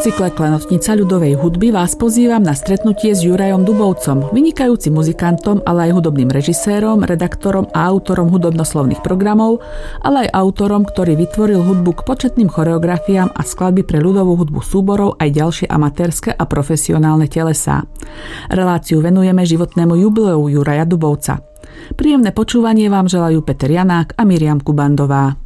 cykle Klenotnica ľudovej hudby vás pozývam na stretnutie s Jurajom Dubovcom, vynikajúcim muzikantom, ale aj hudobným režisérom, redaktorom a autorom hudobnoslovných programov, ale aj autorom, ktorý vytvoril hudbu k početným choreografiám a skladby pre ľudovú hudbu súborov aj ďalšie amatérske a profesionálne telesá. Reláciu venujeme životnému jubileu Juraja Dubovca. Príjemné počúvanie vám želajú Peter Janák a Miriam Kubandová.